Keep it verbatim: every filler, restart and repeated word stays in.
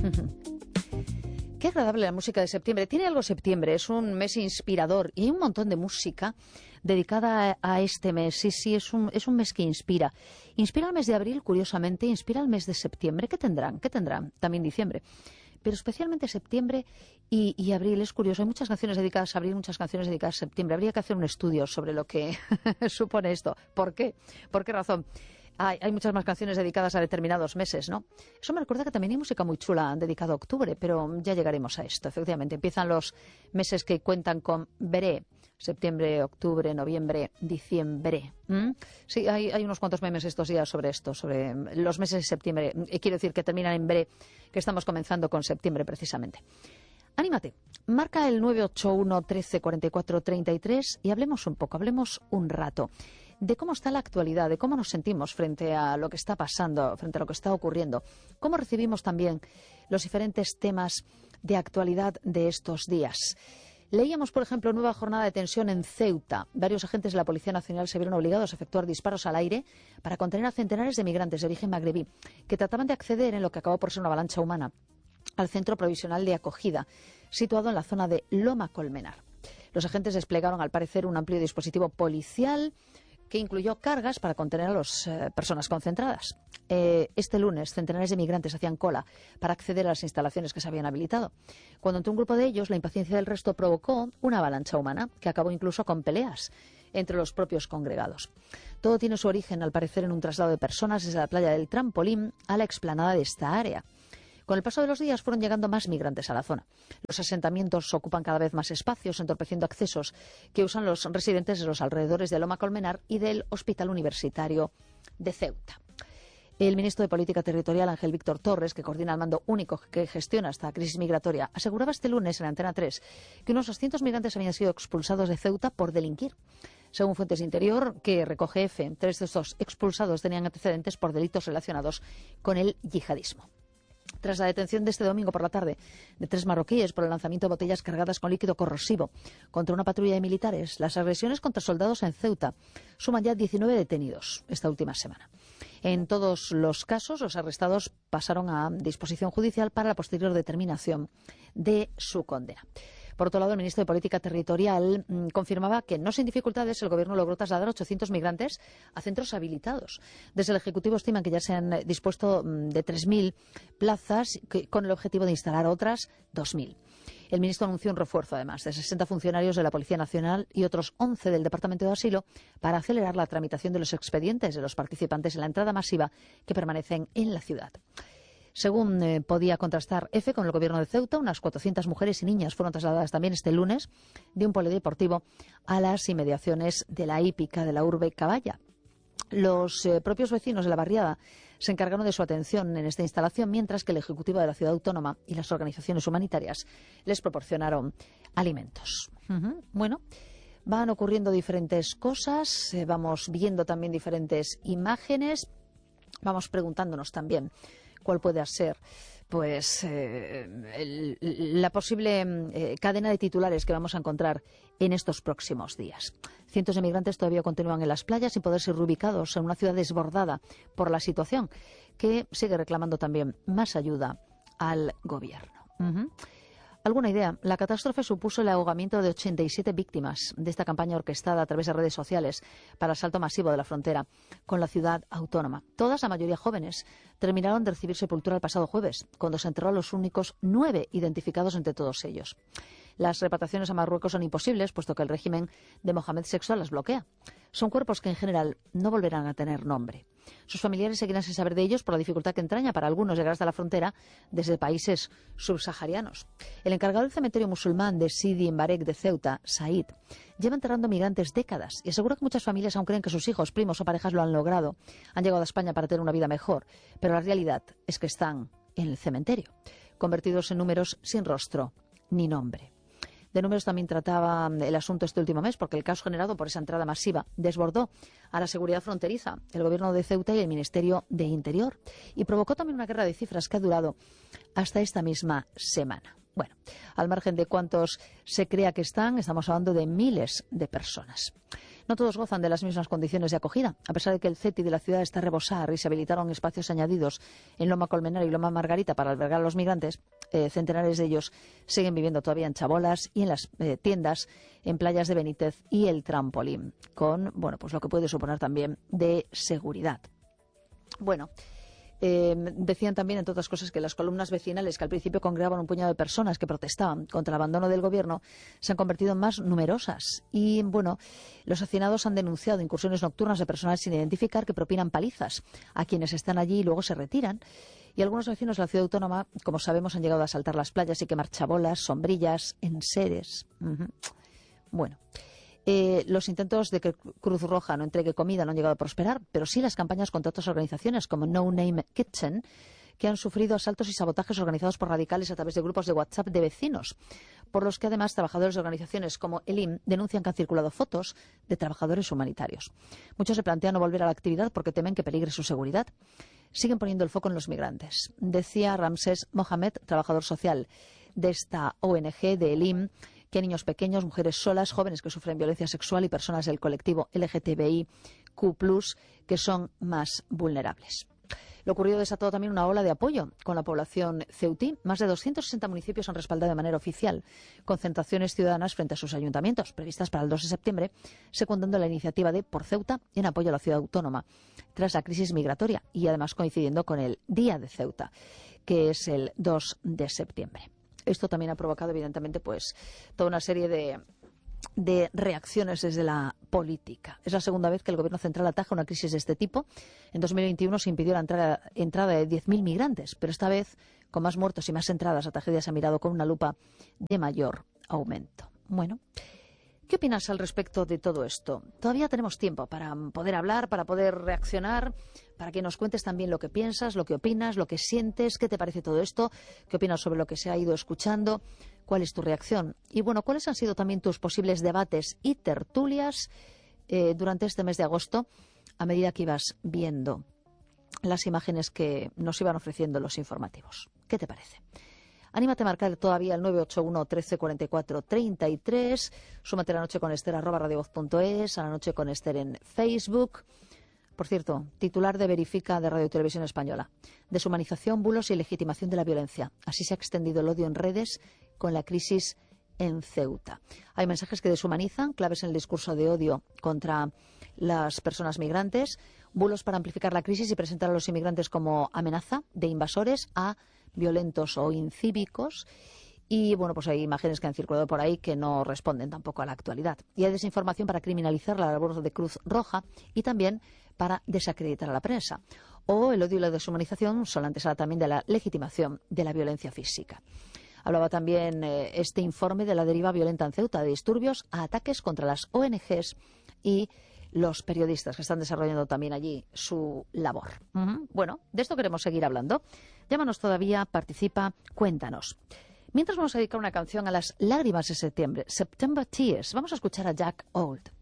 Qué agradable la música de septiembre. Tiene algo septiembre, es un mes inspirador y hay un montón de música dedicada a este mes. Sí, sí, es un, es un mes que inspira. Inspira el mes de abril, curiosamente, inspira el mes de septiembre. ¿Qué tendrán? ¿Qué tendrán? También diciembre. Pero especialmente septiembre y, y abril. Es curioso, hay muchas canciones dedicadas a abril, muchas canciones dedicadas a septiembre. Habría que hacer un estudio sobre lo que supone esto. ¿Por qué? ¿Por qué razón? Hay, hay muchas más canciones dedicadas a determinados meses, ¿no? Eso me recuerda que también hay música muy chula dedicada a octubre, pero ya llegaremos a esto. Efectivamente, empiezan los meses que cuentan con veré. Septiembre, octubre, noviembre, diciembre. ¿Mm? Sí, hay, hay unos cuantos memes estos días sobre esto, sobre los meses de septiembre. Eh, quiero decir que terminan en veré, que estamos comenzando con septiembre precisamente. Anímate, marca el nueve ocho uno, trece, cuarenta y cuatro, treinta y tres y hablemos un poco, hablemos un rato de cómo está la actualidad, de cómo nos sentimos frente a lo que está pasando, frente a lo que está ocurriendo, cómo recibimos también los diferentes temas de actualidad de estos días. Leíamos, por ejemplo, nueva jornada de tensión en Ceuta. Varios agentes de la Policía Nacional se vieron obligados a efectuar disparos al aire para contener a centenares de migrantes de origen magrebí que trataban de acceder en lo que acabó por ser una avalancha humana al centro provisional de acogida, situado en la zona de Loma Colmenar. Los agentes desplegaron, al parecer, un amplio dispositivo policial que incluyó cargas para contener a las eh, personas concentradas. Eh, este lunes, centenares de migrantes hacían cola para acceder a las instalaciones que se habían habilitado. Cuando entre un grupo de ellos, la impaciencia del resto provocó una avalancha humana que acabó incluso con peleas entre los propios congregados. Todo tiene su origen, al parecer, en un traslado de personas desde la playa del Trampolín a la explanada de esta área. Con el paso de los días fueron llegando más migrantes a la zona. Los asentamientos ocupan cada vez más espacios, entorpeciendo accesos que usan los residentes de los alrededores de Loma Colmenar y del Hospital Universitario de Ceuta. El ministro de Política Territorial, Ángel Víctor Torres, que coordina el mando único que gestiona esta crisis migratoria, aseguraba este lunes en Antena tres que unos doscientos migrantes habían sido expulsados de Ceuta por delinquir. Según fuentes de Interior, que recoge F, tres de estos expulsados tenían antecedentes por delitos relacionados con el yihadismo. Tras la detención de este domingo por la tarde de tres marroquíes por el lanzamiento de botellas cargadas con líquido corrosivo contra una patrulla de militares, las agresiones contra soldados en Ceuta suman ya diecinueve detenidos esta última semana. En todos los casos, los arrestados pasaron a disposición judicial para la posterior determinación de su condena. Por otro lado, el ministro de Política Territorial mmm, confirmaba que no sin dificultades el Gobierno logró trasladar ochocientos migrantes a centros habilitados. Desde el Ejecutivo estiman que ya se han dispuesto mmm, de tres mil plazas que, con el objetivo de instalar otras dos mil. El ministro anunció un refuerzo, además, de sesenta funcionarios de la Policía Nacional y otros once del Departamento de Asilo para acelerar la tramitación de los expedientes de los participantes en la entrada masiva que permanecen en la ciudad. Según eh, podía contrastar F con el Gobierno de Ceuta, unas cuatrocientas mujeres y niñas fueron trasladadas también este lunes de un polideportivo a las inmediaciones de la hípica de la urbe Caballa. Los eh, propios vecinos de la barriada se encargaron de su atención en esta instalación, mientras que el Ejecutivo de la Ciudad Autónoma y las organizaciones humanitarias les proporcionaron alimentos. Uh-huh. Bueno, van ocurriendo diferentes cosas, eh, vamos viendo también diferentes imágenes, vamos preguntándonos también cuál puede ser pues eh, el, la posible eh, cadena de titulares que vamos a encontrar en estos próximos días. Cientos de migrantes todavía continúan en las playas sin poder ser reubicados en una ciudad desbordada por la situación, que sigue reclamando también más ayuda al gobierno. Uh-huh. ¿Alguna idea? La catástrofe supuso el ahogamiento de ochenta y siete víctimas de esta campaña orquestada a través de redes sociales para el asalto masivo de la frontera con la ciudad autónoma. Todas, la mayoría jóvenes, terminaron de recibir sepultura el pasado jueves, cuando se enterró a los únicos nueve identificados entre todos ellos. Las repatriaciones a Marruecos son imposibles, puesto que el régimen de Mohamed sexto las bloquea. Son cuerpos que en general no volverán a tener nombre. Sus familiares seguirán sin saber de ellos por la dificultad que entraña para algunos llegar hasta la frontera desde países subsaharianos. El encargado del cementerio musulmán de Sidi Mbarek de Ceuta, Said, lleva enterrando migrantes décadas y asegura que muchas familias aún creen que sus hijos, primos o parejas lo han logrado, han llegado a España para tener una vida mejor, pero la realidad es que están en el cementerio, convertidos en números sin rostro ni nombre. De números también trataba el asunto este último mes, porque el caos generado por esa entrada masiva desbordó a la seguridad fronteriza, el Gobierno de Ceuta y el Ministerio de Interior, y provocó también una guerra de cifras que ha durado hasta esta misma semana. Bueno, al margen de cuántos se crea que están, estamos hablando de miles de personas. No todos gozan de las mismas condiciones de acogida. A pesar de que el C E T I de la ciudad está a rebosar y se habilitaron espacios añadidos en Loma Colmenar y Loma Margarita para albergar a los migrantes, eh, centenares de ellos siguen viviendo todavía en chabolas y en las eh, tiendas en playas de Benítez y el Trampolín, con bueno, pues lo que puede suponer también de seguridad. Bueno, Eh, decían también, entre otras cosas, que las columnas vecinales, que al principio congregaban un puñado de personas que protestaban contra el abandono del gobierno, se han convertido en más numerosas. Y, bueno, los hacinados han denunciado incursiones nocturnas de personal sin identificar que propinan palizas a quienes están allí y luego se retiran. Y algunos vecinos de la ciudad autónoma, como sabemos, han llegado a asaltar las playas y quemar chabolas, sombrillas, enseres. Uh-huh. Bueno. Eh, los intentos de que Cruz Roja no entregue comida no han llegado a prosperar, pero sí las campañas contra otras organizaciones como No Name Kitchen, que han sufrido asaltos y sabotajes organizados por radicales a través de grupos de WhatsApp de vecinos, por los que además trabajadores de organizaciones como el I M denuncian que han circulado fotos de trabajadores humanitarios. Muchos se plantean no volver a la actividad porque temen que peligre su seguridad. Siguen poniendo el foco en los migrantes. Decía Ramsés Mohamed, trabajador social de esta O N G, de el I M, que niños pequeños, mujeres solas, jóvenes que sufren violencia sexual y personas del colectivo L G T B I Q plus, que son más vulnerables. Lo ocurrido desató también una ola de apoyo con la población ceutí. Más de doscientos sesenta municipios han respaldado de manera oficial concentraciones ciudadanas frente a sus ayuntamientos, previstas para el dos de septiembre, secundando la iniciativa de Por Ceuta en apoyo a la ciudad autónoma, tras la crisis migratoria y además coincidiendo con el Día de Ceuta, que es el dos de septiembre. Esto también ha provocado, evidentemente, pues toda una serie de, de reacciones desde la política. Es la segunda vez que el Gobierno central ataja una crisis de este tipo. En dos mil veintiuno se impidió la entrada, entrada de diez mil migrantes, pero esta vez, con más muertos y más entradas, la tragedia se ha mirado con una lupa de mayor aumento. Bueno, ¿qué opinas al respecto de todo esto? Todavía tenemos tiempo para poder hablar, para poder reaccionar, para que nos cuentes también lo que piensas, lo que opinas, lo que sientes, qué te parece todo esto, qué opinas sobre lo que se ha ido escuchando, cuál es tu reacción. Y bueno, ¿cuáles han sido también tus posibles debates y tertulias eh, durante este mes de agosto, a medida que ibas viendo las imágenes que nos iban ofreciendo los informativos? ¿Qué te parece? Anímate a marcar todavía el nueve ocho uno, trece, cuarenta y cuatro, treinta y tres. Súmate a La Noche con Ester, arroba radiovoz punto es, a La Noche con Ester en Facebook. Por cierto, titular de Verifica de Radio y Televisión Española. Deshumanización, bulos y legitimación de la violencia. Así se ha extendido el odio en redes con la crisis en Ceuta. Hay mensajes que deshumanizan, claves en el discurso de odio contra las personas migrantes, bulos para amplificar la crisis y presentar a los inmigrantes como amenaza de invasores, a violentos o incívicos. Y bueno, pues hay imágenes que han circulado por ahí que no responden tampoco a la actualidad. Y hay desinformación para criminalizar la labor de Cruz Roja y también para desacreditar a la prensa. O el odio y la deshumanización son la antesala también de la legitimación de la violencia física. Hablaba también eh, este informe de la deriva violenta en Ceuta, de disturbios a ataques contra las O N Ges y los periodistas que están desarrollando también allí su labor. Uh-huh. Bueno, de esto queremos seguir hablando. Llámanos todavía, participa, cuéntanos. Mientras vamos a dedicar una canción a las lágrimas de septiembre, September Tears. Vamos a escuchar a Jack Old.